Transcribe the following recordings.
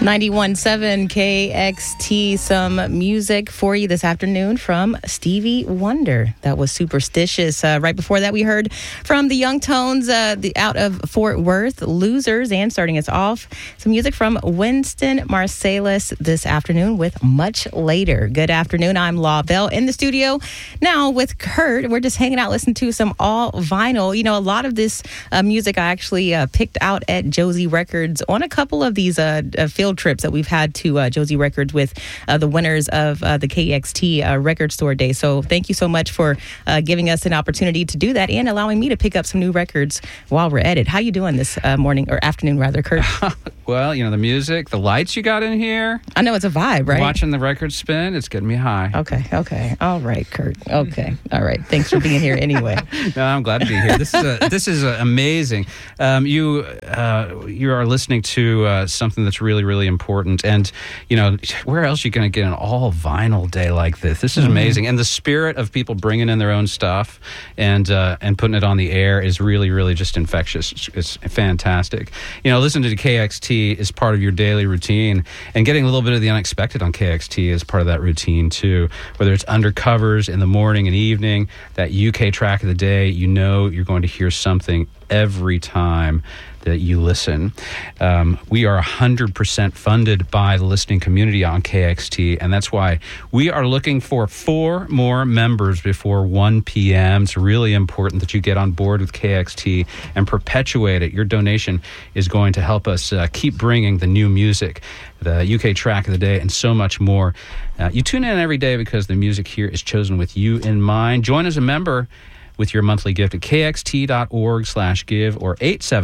91.7 KXT, some music for you this afternoon from Stevie Wonder. That was Superstitious. Right before that, we heard from the Young Tones out of Fort Worth, Losers, and starting us off, some music from Winston Marsalis this afternoon with Much Later. Good afternoon. I'm Law Bell in the studio now with Kurt. We're just hanging out, listening to some all vinyl. You know, a lot of this music I actually picked out at Josie Records on a couple of these field trips that we've had to Josie Records with the winners of the KXT Record Store Day. So thank you so much for giving us an opportunity to do that and allowing me to pick up some new records while we're at it. How you doing this morning or afternoon rather, Kurt? Well, you know, the music, the lights you got in here. I know it's a vibe, right? Watching the record spin, it's getting me high. Okay. All right, Kurt. Okay. All right. Thanks for being here anyway. No, I'm glad to be here. This is amazing. You are listening to something that's really, really important. And, you know, where else are you going to get an all vinyl day like this? This is amazing. And the spirit of people bringing in their own stuff and putting it on the air is really, really just infectious. It's fantastic. You know, listening to KXT is part of your daily routine, and getting a little bit of the unexpected on KXT is part of that routine too. Whether it's undercovers in the morning and evening, that UK track of the day, you know you're going to hear something every time that you listen. We are 100% funded by the listening community on KXT, and that's why we are looking for 4 more members before 1 p.m. It's really important that you get on board with KXT and perpetuate it. Your donation is going to help us keep bringing the new music, the UK track of the day, and so much more. You tune in every day because the music here is chosen with you in mind. Join as a member with your monthly gift at kxt.org/give or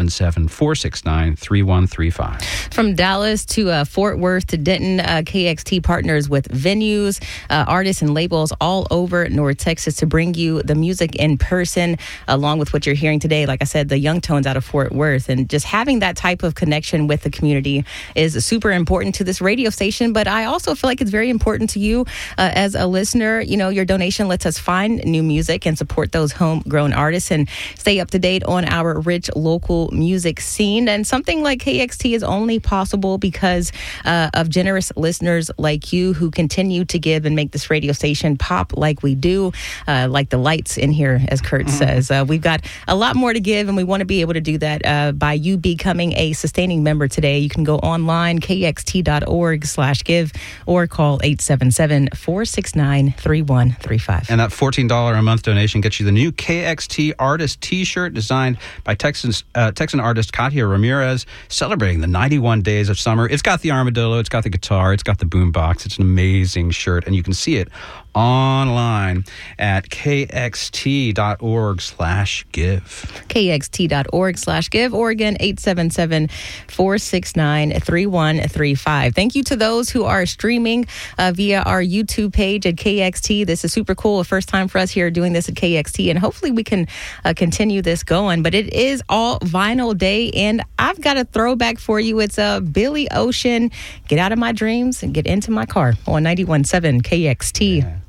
877-469-3135. From Dallas to Fort Worth to Denton, KXT partners with venues, artists, and labels all over North Texas to bring you the music in person, along with what you're hearing today. Like I said, the Young Tones out of Fort Worth. And just having that type of connection with the community is super important to this radio station. But I also feel like it's very important to you as a listener. You know, your donation lets us find new music and support those homegrown artists and stay up to date on our rich local music scene. And something like KXT is only possible because of generous listeners like you who continue to give and make this radio station pop like we do, like the lights in here, as Kurt says. We've got a lot more to give, and we want to be able to do that by you becoming a sustaining member today. You can go online, kxt.org/give, or call 877-469-3135. And that $14 a month donation gets you the new KXT Artist T-shirt designed by Texan artist Katia Ramirez, celebrating the 91 days of summer. It's got the armadillo, it's got the guitar, it's got the boombox. It's an amazing shirt, and you can see it online at kxt.org/give. kxt.org/give, or again, 877-469-3135. Thank you to those who are streaming via our YouTube page at KXT. This is super cool. A first time for us here doing this at KXT, and hopefully we can continue this going. But it is all vinyl day, and I've got a throwback for you. It's Billy Ocean, Get Out of My Dreams and Get Into My Car on 91.7 KXT. Yeah.